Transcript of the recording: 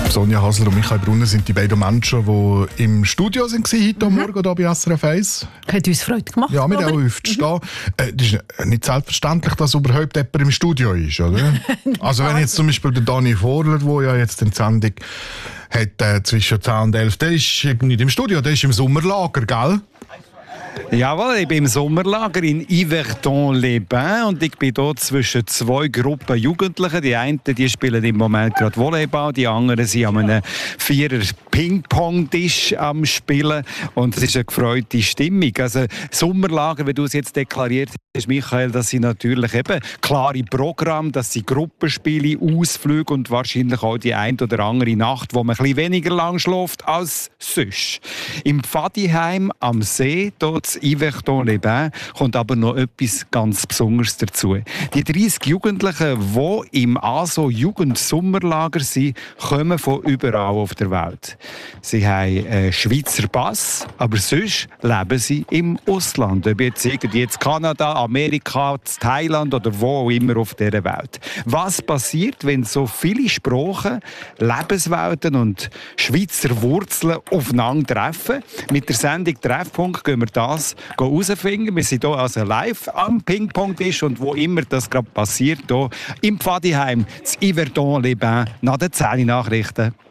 Sonja Hasler und Michael Brunner sind die beiden Menschen, die im Studio waren heute am Morgen hier bei SRF 1. Hat uns Freude gemacht. Ja, wir haben auch aufzustehen. Das ist nicht selbstverständlich, dass überhaupt jemand im Studio ist, oder? Also wenn jetzt zum Beispiel der Dani Vorler, der ja jetzt in die Sendung hat, zwischen 10 und 11, der ist nicht im Studio, der ist im Sommerlager, gell? Jawohl, ich bin im Sommerlager in Yverton-les-Bains und ich bin hier zwischen zwei Gruppen Jugendlichen. Die einen die spielen im Moment gerade Volleyball, die anderen sind an einem Vierer-Ping-Pong-Tisch am Spielen und es ist eine gefreute Stimmung. Also Sommerlager, wie du es jetzt deklariert hast, Michael, das sind natürlich eben klare Programme, das sind Gruppenspiele, Ausflüge und wahrscheinlich auch die ein oder andere Nacht, wo man ein bisschen weniger lang schläft als sonst. Im Pfadiheim am See, dort in Yverton-les-Bains, kommt aber noch etwas ganz Besonderes dazu. Die 30 Jugendlichen, die im ASO Jugendsommerlager sind, kommen von überall auf der Welt. Sie haben einen Schweizer Pass, aber sonst leben sie im Ausland. Ob jetzt irgendwie in Kanada, Amerika, Thailand oder wo auch immer auf dieser Welt. Was passiert, wenn so viele Sprachen, Lebenswelten und Schweizer Wurzeln aufeinander treffen? Mit der Sendung Treffpunkt gehen wir das herausfinden. Wir sind hier also live am Ping-Pong-Tisch und wo immer das gerade passiert, hier im Pfadiheim, in Yverton-les-Bains, nach den 10 Nachrichten.